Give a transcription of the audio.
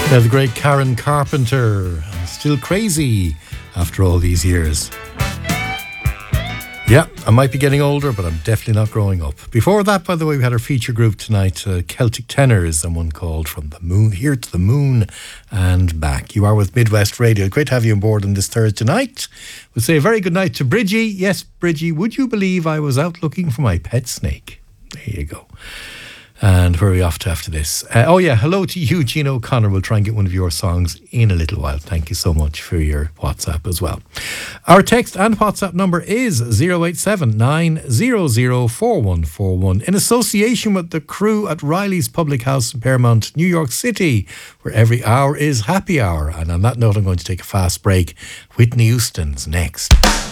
Yeah, the great Karen Carpenter. I'm still crazy after all these years. Yeah, I might be getting older, but I'm definitely not growing up. Before that, by the way, we had our feature group tonight, Celtic Tenors, and one called From the Moon, Here to the Moon and Back. You are with Midwest Radio. Great to have you on board on this Thursday night. We'll say a very good night to Bridgie. Yes, Bridgie, would you believe I was out looking for my pet snake? There you go. And where are we off to after this? Hello to Eugene O'Connor. We'll try and get one of your songs in a little while. Thank you so much for your WhatsApp as well. Our text and WhatsApp number is 087 900 4141 in association with the crew at Riley's Public House in Paramount, New York City, where every hour is happy hour. And on that note, I'm going to take a fast break. Whitney Houston's next.